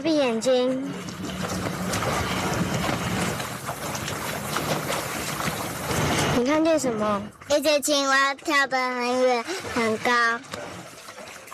闭眼睛。你看见什么？ 一只青蛙跳得很远很高。